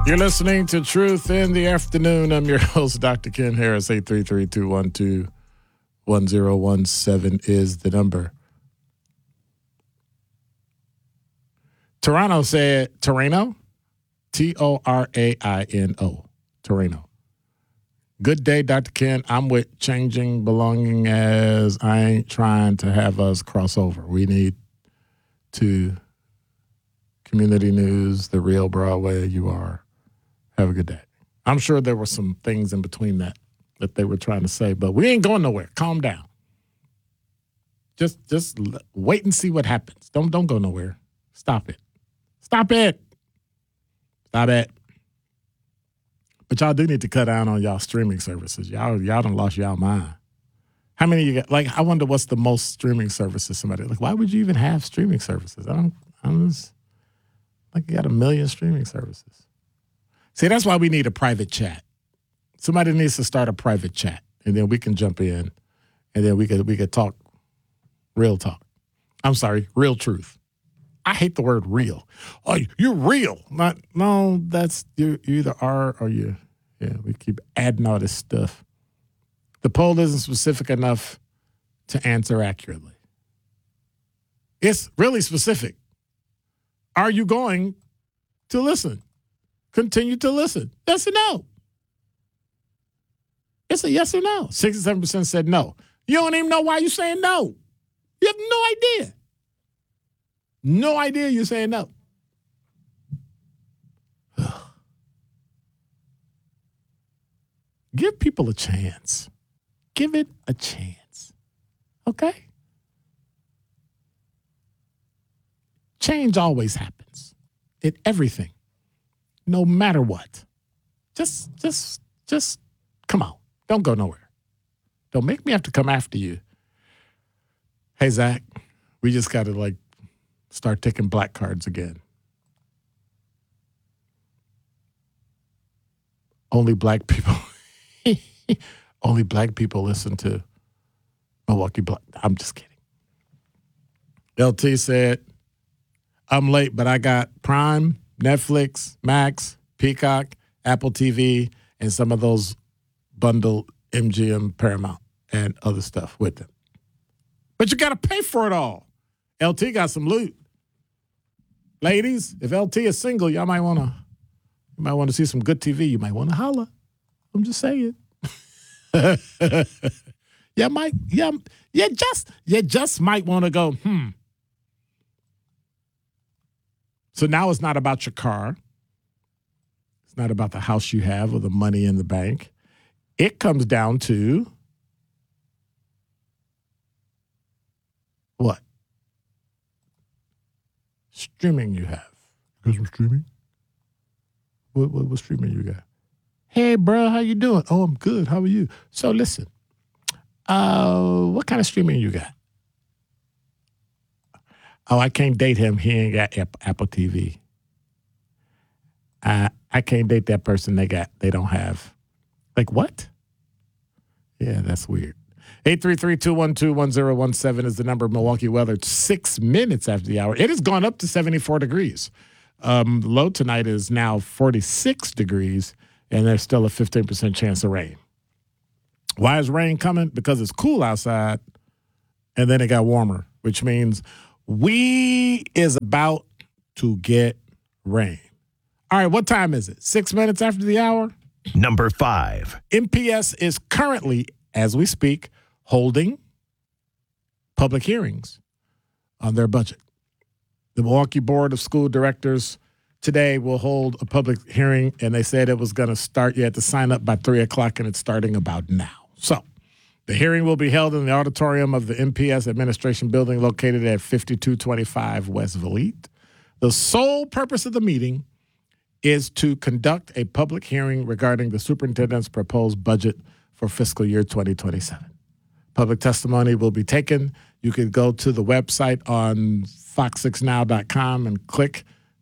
You're listening to Truth in the Afternoon. I'm your host, Dr. Ken Harris. 833-212-1017 is the number. Toronto said, Torano? T-O-R-A-I-N-O. Torano. Good day, Dr. Ken. I'm with Changing Belonging as I ain't trying to have us cross over. We need to Community News, The Real Broadway, you are. Have a good day. I'm sure there were some things in between that they were trying to say, but we ain't going nowhere. Calm down. Just wait and see what happens. Don't go nowhere. Stop it. Stop it. Stop it. But y'all do need to cut down on y'all streaming services. Y'all done lost y'all mind. How many you got? Like, I wonder what's the most streaming services somebody, like, why would you even have streaming services? I'm just, like, you got 1 million streaming services. See, that's why we need a private chat. Somebody needs to start a private chat, and then we can jump in, and then we could talk real talk. I'm sorry, real truth. I hate the word real. Oh, you're real. No, that's, you either are or you. Yeah, we keep adding all this stuff. The poll isn't specific enough to answer accurately. It's really specific. Are you going to listen? Continue to listen. Yes or no? It's a yes or no. 67% said no. You don't even know why you're saying no. You have no idea. No idea you're saying no. Give people a chance. Give it a chance. Okay? Change always happens in everything. No matter what. Just come on. Don't go nowhere. Don't make me have to come after you. Hey, Zach, we just got to, start taking black cards again. Only black people listen to Milwaukee Black. I'm just kidding. LT said, I'm late, but I got Prime, Netflix, Max, Peacock, Apple TV, and some of those bundled MGM, Paramount, and other stuff with them. But you got to pay for it all. LT got some loot. Ladies, if LT is single, y'all might want to see some good TV. You might want to holler. I'm just saying. You just might want to go, So now it's not about your car. It's not about the house you have or the money in the bank. It comes down to what? Streaming you have. You got some streaming? What streaming you got? Hey, bro, how you doing? Oh, I'm good. How are you? So listen, what kind of streaming you got? Oh, I can't date him. He ain't got Apple TV. I can't date that person. They don't have. Like what? Yeah, that's weird. 833-212-1017 is the number. Milwaukee weather. It's 6 minutes after the hour. It has gone up to 74 degrees. The low tonight is now 46 degrees, and there's still a 15% chance of rain. Why is rain coming? Because it's cool outside, and then it got warmer, which means we is about to get rain. All right, what time is it? 6 minutes after the hour? Number 5. MPS is currently, as we speak, holding public hearings on their budget. The Milwaukee Board of School Directors today will hold a public hearing, and they said it was going to start. You had to sign up by 3 o'clock, and it's starting about now. So the hearing will be held in the auditorium of the MPS Administration Building located at 5225 West Valete. The sole purpose of the meeting is to conduct a public hearing regarding the superintendent's proposed budget for fiscal year 2027. Public testimony will be taken. You can go to the website on fox6now.com and click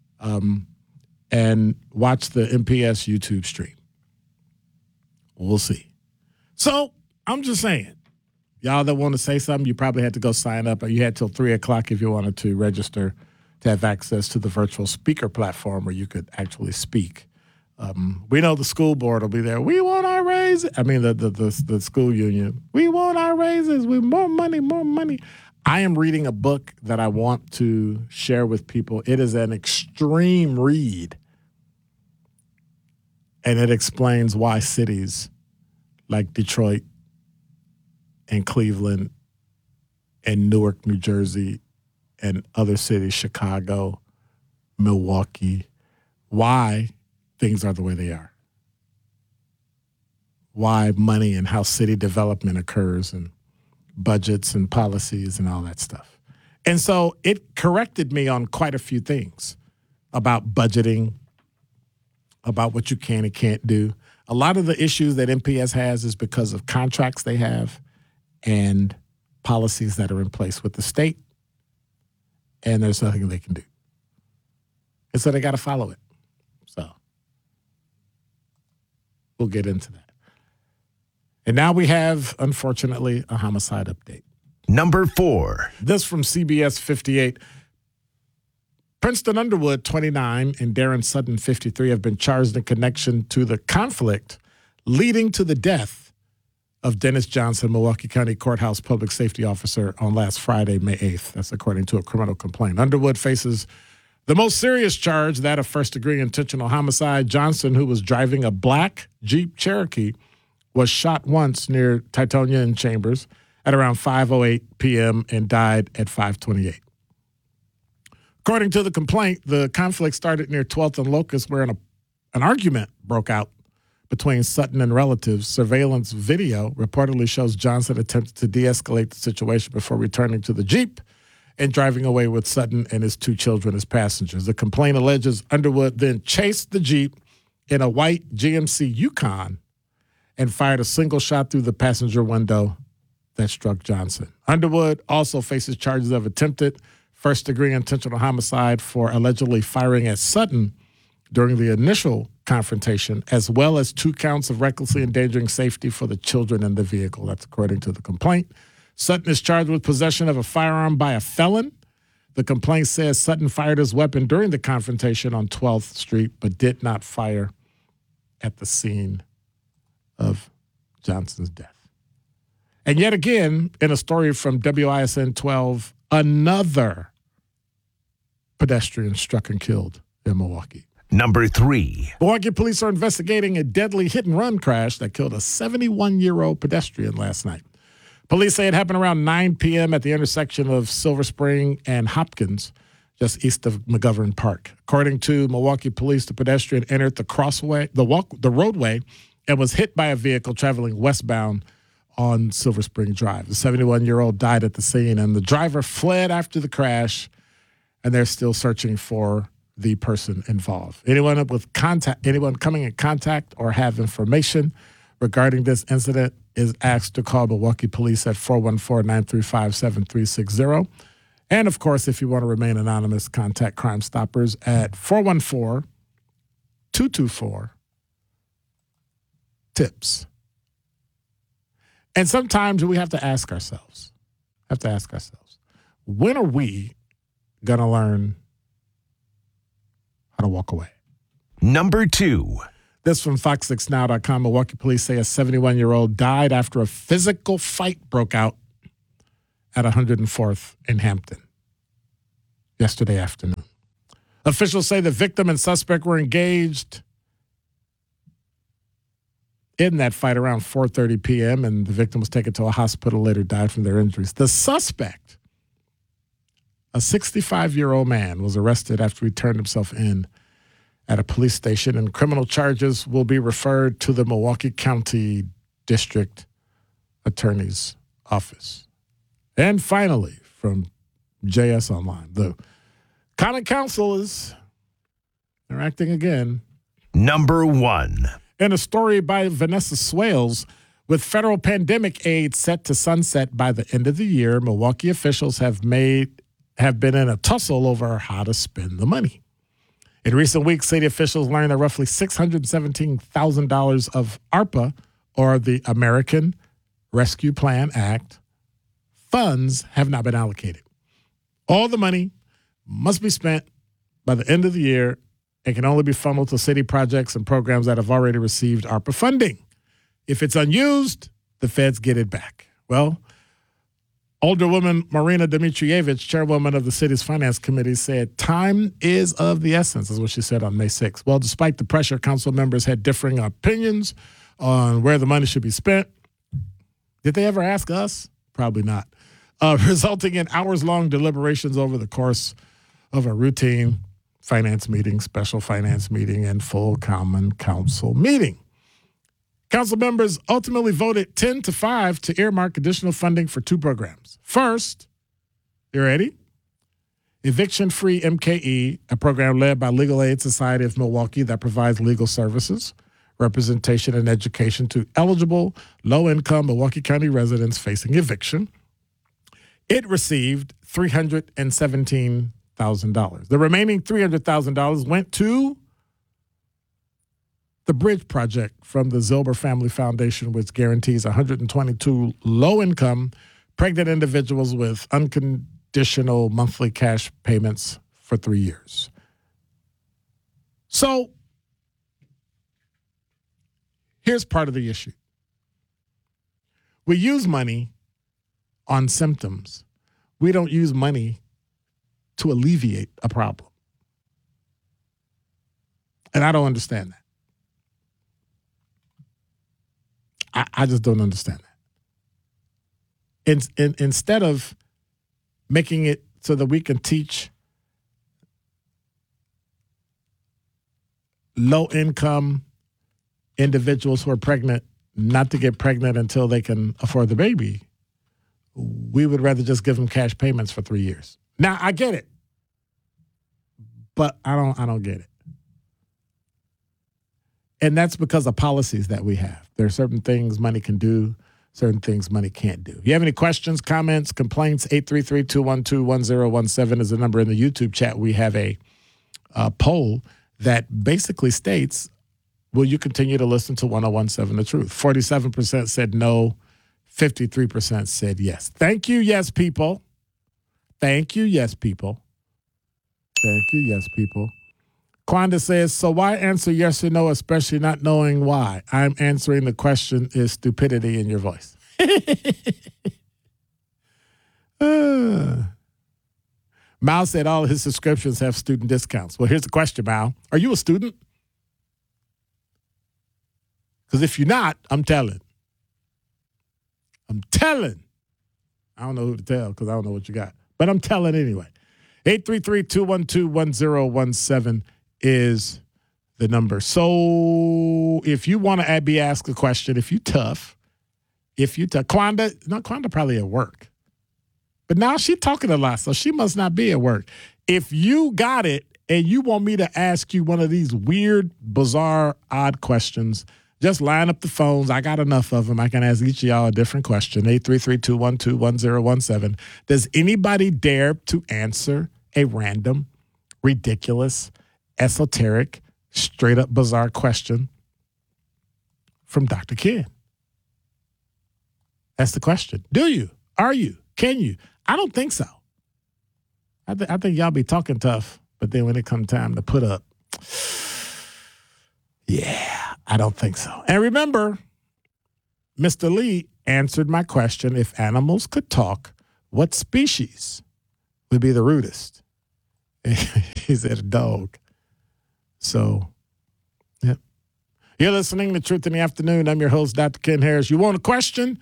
and watch the MPS YouTube stream. We'll see. So I'm just saying, y'all that want to say something, you probably had to go sign up, or you had till 3 o'clock if you wanted to register to have access to the virtual speaker platform where you could actually speak. We know the school board will be there. We want our raises. I mean, the school union. We want our raises with more money, more money. I am reading a book that I want to share with people. It is an extreme read, and it explains why cities like Detroit and Cleveland and Newark, New Jersey, and other cities, Chicago, Milwaukee, why things are the way they are. Why money and how city development occurs and budgets and policies and all that stuff. And so it corrected me on quite a few things about budgeting, about what you can and can't do. A lot of the issues that MPS has is because of contracts they have and policies that are in place with the state, and there's nothing they can do. And so they got to follow it. So we'll get into that. And now we have, unfortunately, a homicide update. Number 4. This from CBS 58. Princeton Underwood, 29, and Darren Sutton, 53, have been charged in connection to the conflict leading to the death of Dennis Johnson, Milwaukee County Courthouse public safety officer, on last Friday, May 8th. That's according to a criminal complaint. Underwood faces the most serious charge, that of first-degree intentional homicide. Johnson, who was driving a black Jeep Cherokee, was shot once near Titonia and Chambers at around 5:08 p.m. and died at 5:28. According to the complaint, the conflict started near 12th and Locust, where an argument broke out between Sutton and relatives. Surveillance video reportedly shows Johnson attempted to de-escalate the situation before returning to the Jeep and driving away with Sutton and his 2 children as passengers. The complaint alleges Underwood then chased the Jeep in a white GMC Yukon and fired a single shot through the passenger window that struck Johnson. Underwood also faces charges of attempted first-degree intentional homicide for allegedly firing at Sutton during the initial confrontation, as well as 2 counts of recklessly endangering safety for the children in the vehicle. That's according to the complaint. Sutton is charged with possession of a firearm by a felon. The complaint says Sutton fired his weapon during the confrontation on 12th Street, but did not fire at the scene of Johnson's death. And yet again, in a story from WISN 12, another pedestrian struck and killed in Milwaukee. Number 3. Milwaukee police are investigating a deadly hit-and-run crash that killed a 71-year-old pedestrian last night. Police say it happened around 9 p.m. at the intersection of Silver Spring and Hopkins, just east of McGovern Park. According to Milwaukee police, the pedestrian entered the roadway and was hit by a vehicle traveling westbound on Silver Spring Drive. The 71-year-old died at the scene, and the driver fled after the crash, and they're still searching for the person involved. Anyone coming in contact or have information regarding this incident is asked to call Milwaukee Police at 414-935-7360. And, of course, if you want to remain anonymous, contact Crime Stoppers at 414-224-TIPS. And sometimes we have to ask ourselves, when are we going to learn how to walk away? Number 2. This from Fox6Now.com. Milwaukee police say a 71-year-old died after a physical fight broke out at 104th in Hampton yesterday afternoon. Officials say the victim and suspect were engaged in that fight around 4:30 p.m., and the victim was taken to a hospital, later died from their injuries. The suspect, a 65-year-old man, was arrested after he turned himself in at a police station, and criminal charges will be referred to the Milwaukee County District Attorney's Office. And finally, from JS Online, the Common Council is interacting again. Number 1. In a story by Vanessa Swales, with federal pandemic aid set to sunset by the end of the year, Milwaukee officials have been in a tussle over how to spend the money. In recent weeks, city officials learned that roughly $617,000 of ARPA, or the American Rescue Plan Act, funds have not been allocated. All the money must be spent by the end of the year, and can only be funneled to city projects and programs that have already received ARPA funding. If it's unused, the feds get it back. Well, Alderwoman Marina Dmitrievich, chairwoman of the city's finance committee, said time is of the essence, is what she said on May 6th. Well, despite the pressure, council members had differing opinions on where the money should be spent. Did they ever ask us? Probably not. Resulting in hours-long deliberations over the course of a routine finance meeting, special finance meeting, and full common council meeting. Council members ultimately voted 10-5 to earmark additional funding for two programs. First, you ready? Eviction-Free MKE, a program led by Legal Aid Society of Milwaukee that provides legal services, representation, and education to eligible low-income Milwaukee County residents facing eviction. It received $317,000. The remaining $300,000 went to the Bridge Project from the Zilber Family Foundation, which guarantees 122 low-income pregnant individuals with unconditional monthly cash payments for 3 years. So here's part of the issue. We use money on symptoms. We don't use money to alleviate a problem. And I don't understand that. I just don't understand that. Instead of making it so that we can teach low-income individuals who are pregnant not to get pregnant until they can afford the baby, we would rather just give them cash payments for 3 years. Now, I get it, but I don't get it. And that's because of policies that we have. There are certain things money can do, certain things money can't do. If you have any questions, comments, complaints, 833-212-1017 is the number in the YouTube chat. We have a poll that basically states, will you continue to listen to 1017 The Truth? 47% said no, 53% said yes. Thank you, yes, people. Thank you, yes, people. Thank you, yes, people. Quanda says, so why answer yes or no, especially not knowing why? I'm answering the question is stupidity in your voice. Mal said all of his subscriptions have student discounts. Well, here's the question, Mal. Are you a student? Because if you're not, I'm telling. I don't know who to tell because I don't know what you got. But I'm telling anyway. 833-212-1017 is the number. So if you want to be asked a question, if you tough, Quanda probably at work. But now she's talking a lot, so she must not be at work. If you got it and you want me to ask you one of these weird, bizarre, odd questions, just line up the phones. I got enough of them. I can ask each of y'all a different question. 833-212-1017. Does anybody dare to answer a random, ridiculous, esoteric, straight-up bizarre question from Dr. Ken? That's the question. Do you? Are you? Can you? I don't think so. I think y'all be talking tough, but then when it comes time to put up, yeah, I don't think so. And remember, Mr. Lee answered my question, if animals could talk, what species would be the rudest? He said a dog. So, yep. You're listening to Truth in the Afternoon. I'm your host, Dr. Ken Harris. You want a question?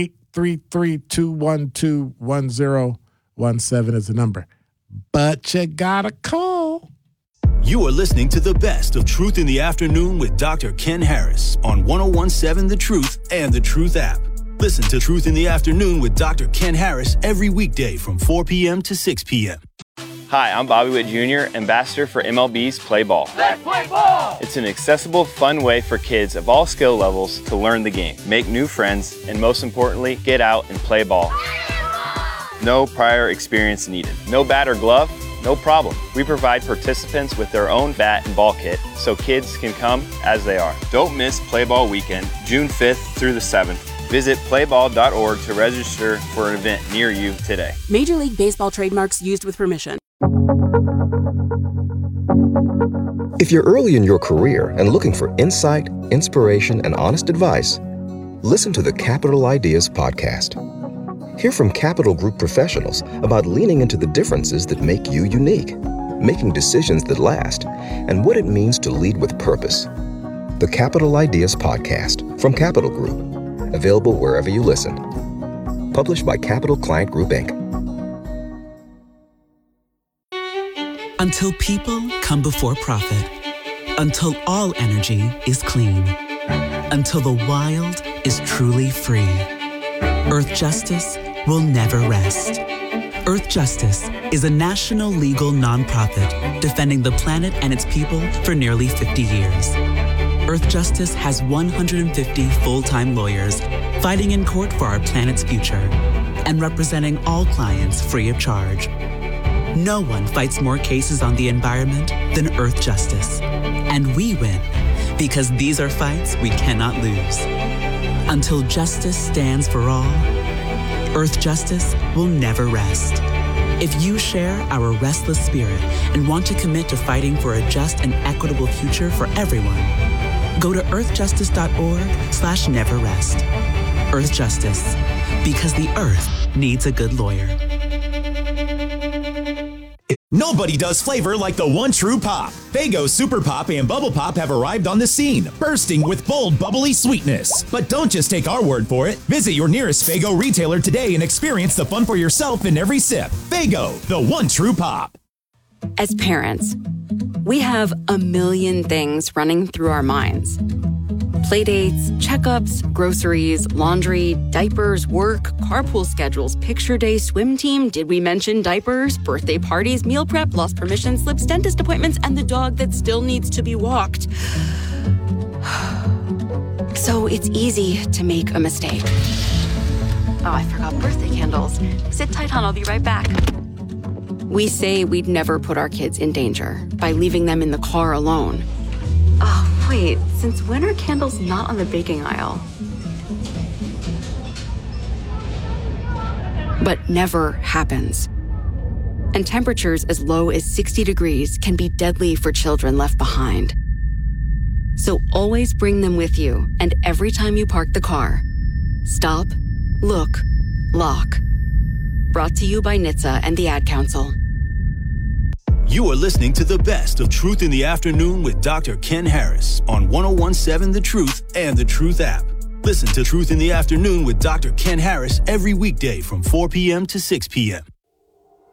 833-212-1017 is the number. But you gotta call. You are listening to the best of Truth in the Afternoon with Dr. Ken Harris on 1017 The Truth and The Truth app. Listen to Truth in the Afternoon with Dr. Ken Harris every weekday from 4 p.m. to 6 p.m. Hi, I'm Bobby Witt Jr., ambassador for MLB's Play Ball. Let's play ball! It's an accessible, fun way for kids of all skill levels to learn the game, make new friends, and most importantly, get out and play ball. No prior experience needed. No bat or glove? No problem. We provide participants with their own bat and ball kit so kids can come as they are. Don't miss Play Ball Weekend, June 5th through the 7th. Visit playball.org to register for an event near you today. Major League Baseball trademarks used with permission. If you're early in your career and looking for insight, inspiration, and honest advice, listen to the Capital Ideas podcast. Hear from Capital Group professionals about leaning into the differences that make you unique, making decisions that last, and what it means to lead with purpose. The Capital Ideas podcast from Capital Group, available wherever you listen. Published by Capital Client Group, Inc. Until people come before profit. Until all energy is clean. Until the wild is truly free. Earth Justice will never rest. Earth Justice is a national legal nonprofit defending the planet and its people for nearly 50 years. Earth Justice has 150 full-time lawyers fighting in court for our planet's future and representing all clients free of charge. No one fights more cases on the environment than Earth Justice. And we win because these are fights we cannot lose. Until justice stands for all, Earth Justice will never rest. If you share our restless spirit and want to commit to fighting for a just and equitable future for everyone, go to earthjustice.org/neverrest. Earth Justice, because the Earth needs a good lawyer. Nobody does flavor like the one true pop. Faygo Super Pop and Bubble Pop have arrived on the scene, bursting with bold, bubbly sweetness. But don't just take our word for it. Visit your nearest Faygo retailer today and experience the fun for yourself in every sip. Faygo, the one true pop. As parents, we have a million things running through our minds. Playdates, checkups, groceries, laundry, diapers, work, carpool schedules, picture day, swim team, did we mention diapers, birthday parties, meal prep, lost permission slips, dentist appointments, and the dog that still needs to be walked. So it's easy to make a mistake. Oh, I forgot birthday candles. Sit tight, hon, I'll be right back. We say we'd never put our kids in danger by leaving them in the car alone. Oh, wait, since when are candles not on the baking aisle? But never happens. And temperatures as low as 60 degrees can be deadly for children left behind. So always bring them with you, and every time you park the car, stop, look, lock. Brought to you by NHTSA and the Ad Council. You are listening to the best of Truth in the Afternoon with Dr. Ken Harris on 101.7 The Truth and The Truth app. Listen to Truth in the Afternoon with Dr. Ken Harris every weekday from 4 p.m. to 6 p.m.